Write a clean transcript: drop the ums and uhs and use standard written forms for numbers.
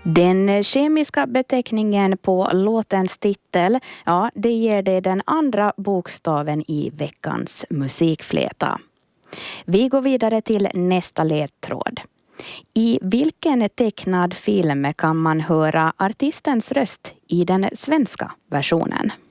Den kemiska beteckningen på låtens titel, ja, det ger det den andra bokstaven i veckans musikfläta. Vi går vidare till nästa ledtråd. I vilken tecknad film kan man höra artistens röst i den svenska versionen?